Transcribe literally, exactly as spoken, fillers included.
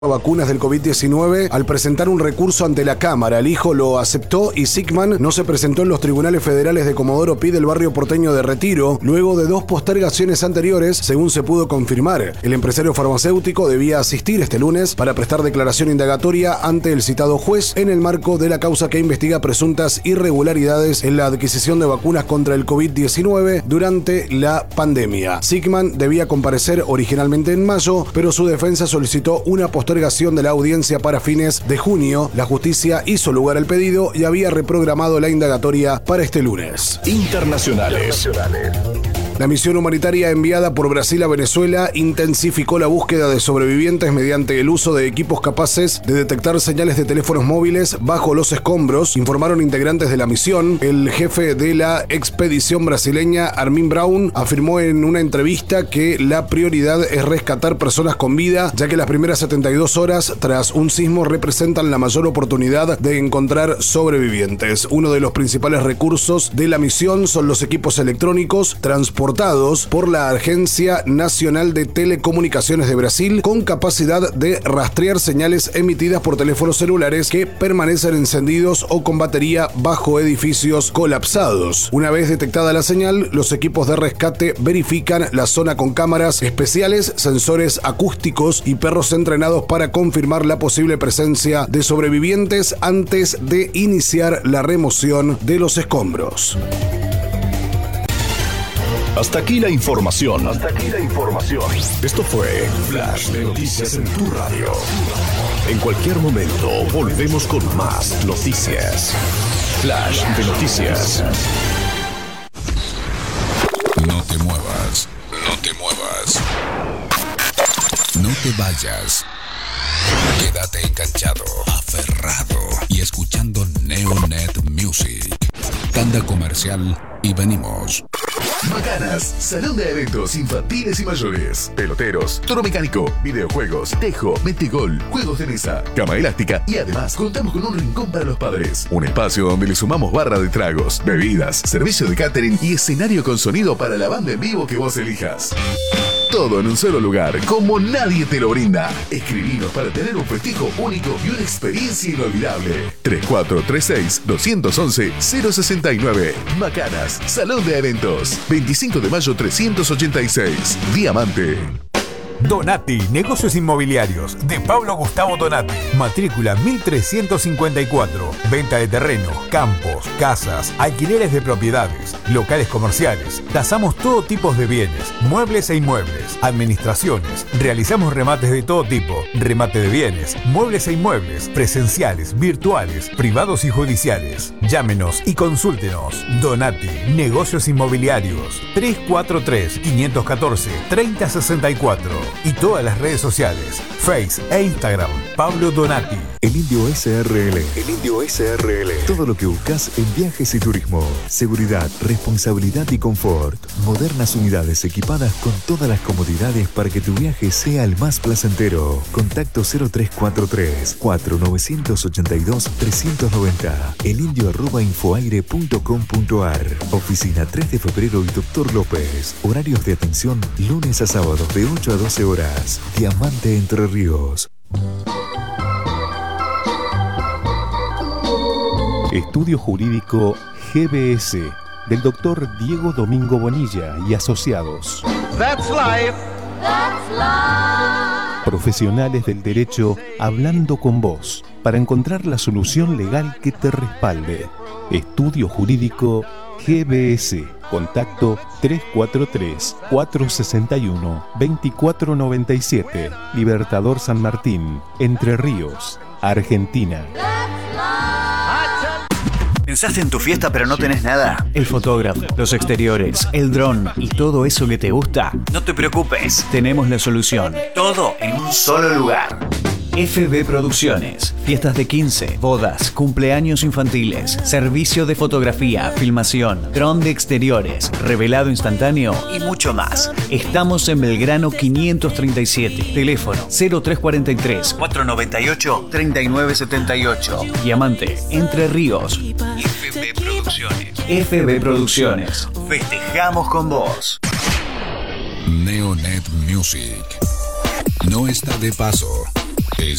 vacunas del COVID diecinueve al presentar un recurso ante la Cámara. El hijo lo aceptó y Sickman no se presentó en los tribunales federales de Comodoro Pi del barrio porteño de Retiro, luego de dos postergaciones anteriores, según se pudo confirmar. El empresario farmacéutico debía asistir este lunes para prestar declaración indagatoria ante el citado juez en el marco de la causa que investiga presuntas irregularidades en la adquisición de vacunas contra el COVID diecinueve durante la pandemia. Sickman debía comparecer originalmente en mayo, pero su defensa solicitó una postergación de la audiencia para fines de junio. La justicia hizo lugar al pedido y había reprogramado la indagatoria para este lunes. Internacionales. La misión humanitaria enviada por Brasil a Venezuela intensificó la búsqueda de sobrevivientes mediante el uso de equipos capaces de detectar señales de teléfonos móviles bajo los escombros, informaron integrantes de la misión. El jefe de la expedición brasileña, Armin Brown, afirmó en una entrevista que la prioridad es rescatar personas con vida, ya que las primeras setenta y dos horas tras un sismo representan la mayor oportunidad de encontrar sobrevivientes. Uno de los principales recursos de la misión son los equipos electrónicos transportados por la Agencia Nacional de Telecomunicaciones de Brasil, con capacidad de rastrear señales emitidas por teléfonos celulares que permanecen encendidos o con batería bajo edificios colapsados. Una vez detectada la señal, los equipos de rescate verifican la zona con cámaras especiales, sensores acústicos y perros entrenados para confirmar la posible presencia de sobrevivientes antes de iniciar la remoción de los escombros. Hasta aquí la información. Hasta aquí la información. Esto fue Flash de Noticias en tu radio. En cualquier momento volvemos con más noticias. Flash de Noticias. No te muevas. No te muevas. No te vayas. Quédate enganchado, aferrado y escuchando Neonet Music. Tanda comercial y venimos. Macanas, salón de eventos infantiles y mayores, peloteros, toro mecánico, videojuegos, tejo, metegol, juegos de mesa, cama elástica y además contamos con un rincón para los padres. Un espacio donde le sumamos barra de tragos, bebidas, servicio de catering y escenario con sonido para la banda en vivo que vos elijas. Todo en un solo lugar, como nadie te lo brinda. Escribinos para tener un festejo único y una experiencia inolvidable. tres cuatro tres seis, dos once, cero sesenta y nueve. Macanas, Salón de Eventos. veinticinco de mayo trescientos ochenta y seis. Diamante. Donati, negocios inmobiliarios, de Pablo Gustavo Donati. Matrícula mil trescientos cincuenta y cuatro. Venta de terreno, campos, casas, alquileres de propiedades, locales comerciales. Tasamos todo tipo de bienes, muebles e inmuebles, administraciones. Realizamos remates de todo tipo, remate de bienes, muebles e inmuebles, presenciales, virtuales, privados y judiciales. Llámenos y consúltenos. Donati, negocios inmobiliarios. tres cuatro tres, cinco uno cuatro, tres cero seis cuatro. Y todas las redes sociales, Face e Instagram, Pablo Donati. El Indio S R L. El Indio S R L. Todo lo que buscas en viajes y turismo. Seguridad, responsabilidad y confort. Modernas unidades equipadas con todas las comodidades para que tu viaje sea el más placentero. Contacto cero tres cuatro tres, cuatro nueve ocho dos, tres nueve cero. elindio arroba infoaire punto com punto ar. Oficina tres de febrero y Doctor López. Horarios de atención lunes a sábados de ocho a doce horas. Diamante Entre Ríos. Estudio Jurídico G B S del doctor Diego Domingo Bonilla y asociados. That's life. That's life. Profesionales del derecho hablando con vos para encontrar la solución legal que te respalde. Estudio Jurídico G B S. Contacto tres cuatro tres, cuatro seis uno, dos cuatro nueve siete. Libertador San Martín, Entre Ríos, Argentina. ¿Pensaste en tu fiesta pero no tenés nada? El fotógrafo, los exteriores, el dron y todo eso que te gusta. No te preocupes, tenemos la solución. Todo en un solo lugar. F B Producciones. Fiestas de quince, bodas, cumpleaños infantiles, servicio de fotografía, filmación, dron de exteriores, revelado instantáneo y mucho más. Estamos en Belgrano quinientos treinta y siete. Teléfono cero tres cuatro tres, cuatro nueve ocho, tres nueve siete ocho. Diamante, Entre Ríos. F B Producciones. F B Producciones. Festejamos con vos. Neonet Music. No está de paso.